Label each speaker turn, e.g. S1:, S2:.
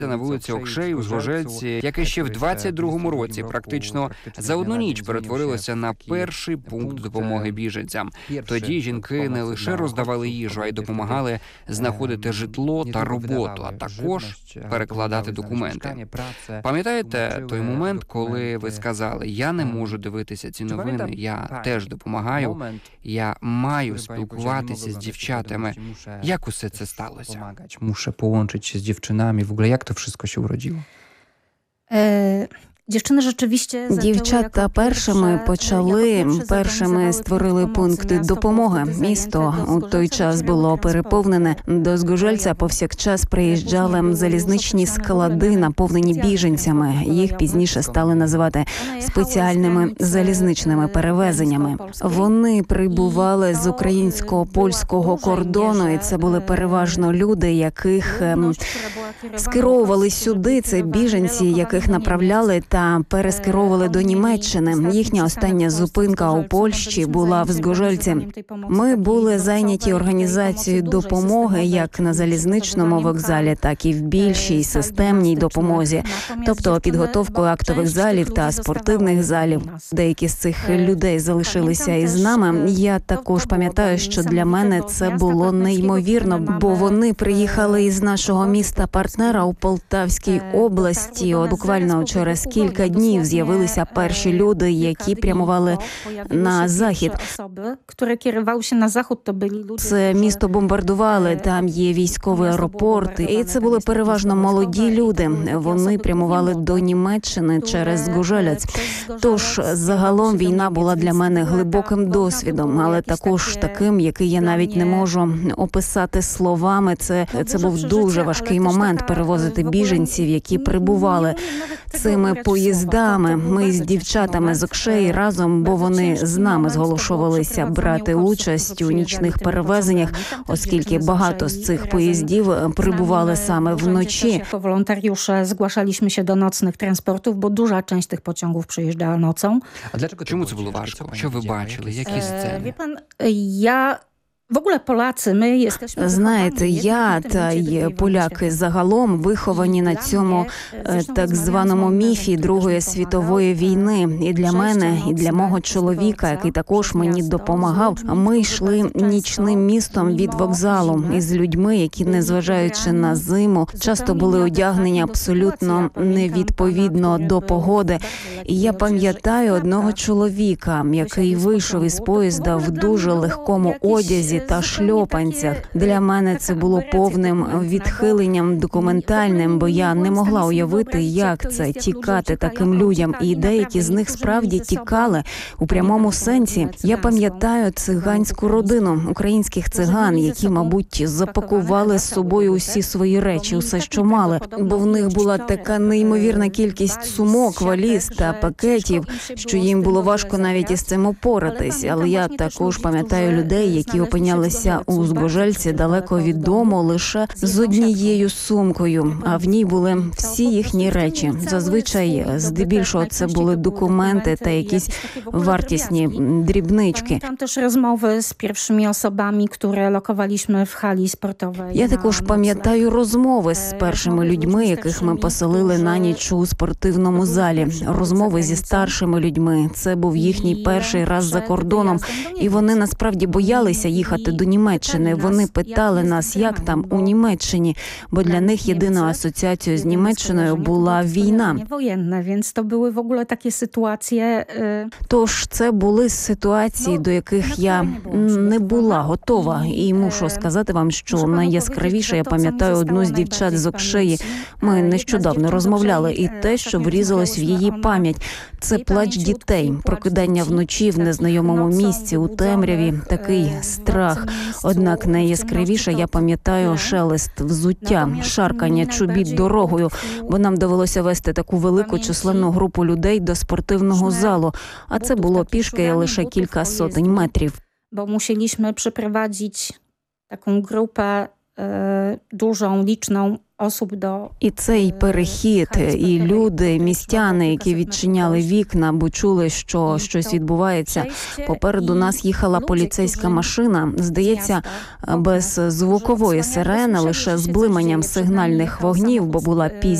S1: на вулиці Окшей у Згожельці, яке ще в 22-му році практично за одну ніч перетворилося на перший пункт допомоги біженцям. Тоді жінки не лише роздавали їжу, а й допомагали знаходити житло та роботу, а також перекладати документи. Пам'ятаєте той момент, коли ви сказали: «Я не можу дивитися ці новини, я теж допомагаю, я маю спілкуватися з дівчатами». Як усе це сталося?
S2: Muszę połączyć się z dziewczynami. W ogóle jak to wszystko się urodziło?
S3: Дівчата першими створили пункти допомоги. Місто у той час було переповнене. До Згожельця повсякчас приїжджали залізничні склади, наповнені біженцями. Їх пізніше стали називати спеціальними залізничними перевезеннями. Вони прибували з українсько-польського кордону, і це були переважно люди, яких скеровували сюди. Це біженці, яких направляли та перескеровували до Німеччини. Їхня остання зупинка у Польщі була в Згожельці. Ми були зайняті організацією допомоги як на залізничному вокзалі, так і в більшій системній допомозі, тобто підготовкою актових залів та спортивних залів. Деякі з цих людей залишилися із нами. Я також пам'ятаю, що для мене це було неймовірно, бо вони приїхали із нашого міста-партнера у Полтавській області. Буквально через кілька днів з'явилися перші люди, які прямували на захід. Це місто бомбардували, там є військовий аеропорт, і це були переважно молоді люди. Вони прямували до Німеччини через Згожелець. Тож загалом війна була для мене глибоким досвідом, але також таким, який я навіть не можу описати словами. Це був дуже важкий момент перевозити біженців, які прибували цими поїздами. Ми з дівчатами з Окшеї разом, бо вони з нами зголошувалися брати участь у нічних перевезеннях, оскільки багато з цих поїздів прибували саме вночі.
S4: Волонтеріуші згłaszaliśmy до ночних транспортів, бо дуже частина тих потягів приїжджала ночą.
S1: Чому це було важко? Що ви бачили? Які сцени?
S3: Знаєте, я та й поляки загалом виховані на цьому так званому міфі Другої світової війни. І для мене, і для мого чоловіка, який також мені допомагав, ми йшли нічним містом від вокзалу із людьми, які, незважаючи на зиму, часто були одягнені абсолютно невідповідно до погоди. І я пам'ятаю одного чоловіка, який вийшов із поїзда в дуже легкому одязі та шльопанцях. Для мене це було повним відхиленням документальним, бо я не могла уявити, як це – тікати таким людям. І деякі з них справді тікали у прямому сенсі. Я пам'ятаю циганську родину, українських циган, які, мабуть, запакували з собою усі свої речі, усе, що мали. Бо в них була така неймовірна кількість сумок, валіз та пакетів, що їм було важко навіть із цим упоратись. Але я також пам'ятаю людей, які опинялися у Згожельці далеко від дому лише з однією сумкою, а в ній були всі їхні речі. Зазвичай, здебільшого, це були документи та якісь вартісні дрібнички.
S4: Там теж розмови з першими особами, які локувалися в халі спортовій.
S3: Я також пам'ятаю розмови з першими людьми, яких ми поселили на ніч у спортивному залі. Розмови зі старшими людьми. Це був їхній перший раз за кордоном, і вони насправді боялися їхати до Німеччини. Вони питали нас, як там у Німеччині, бо для них єдиною асоціацією з Німеччиною була війна. Тож це були ситуації, до яких я не була готова. І мушу сказати вам, що найяскравіше я пам'ятаю одну з дівчат з Окшеї. Ми нещодавно розмовляли, і те, що врізалось в її пам'ять – це плач дітей, прокидання вночі в незнайомому місці, у темряві, такий страх. Однак найяскравіше я пам'ятаю шелест взуття, шаркання чобіт дорогою, бо нам довелося вести таку велику численну групу людей до спортивного залу, а це було пішки лише кілька сотень метрів.
S4: Бо мусiliśmy przeprowadzić taką grupę dużą, liczną osób do
S3: І цей перехід, і люди, містяни, які відчиняли вікна, бо чули, що щось відбувається. Попереду нас їхала поліцейська машина, здається, без звукової сирени, лише з блиманням сигнальних вогнів, бо була пізня